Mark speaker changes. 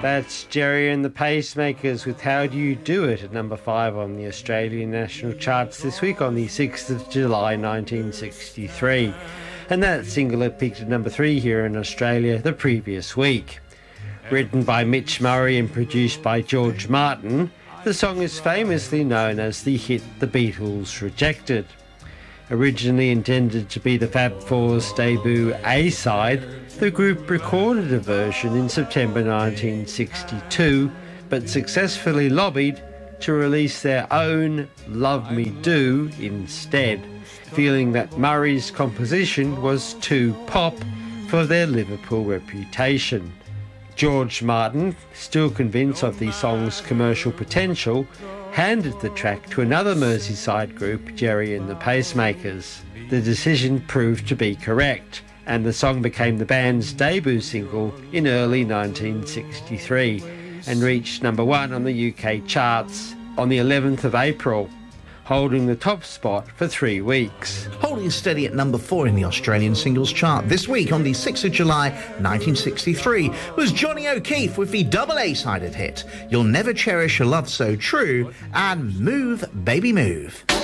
Speaker 1: That's Jerry and the Pacemakers with How Do You Do It at number 5 on the Australian national charts this week on the 6th of July 1963. And that single had peaked at number 3 here in Australia the previous week. Written by Mitch Murray and produced by George Martin, the song is famously known as the hit The Beatles Rejected. Originally intended to be the Fab Four's debut A-side, the group recorded a version in September 1962, but successfully lobbied to release their own Love Me Do instead, feeling that Murray's composition was too pop for their Liverpool reputation. George Martin, still convinced of the song's commercial potential, handed the track to another Merseyside group, Jerry and the Pacemakers. The decision proved to be correct, and the song became the band's debut single in early 1963 and reached number 1 on the UK charts on the 11th of April, holding the top spot for 3 weeks.
Speaker 2: Holding steady at number 4 in the Australian singles chart this week on the 6th of July 1963 was Johnny O'Keefe with the double A-sided hit You'll Never Cherish a Love So True and Move Baby Move.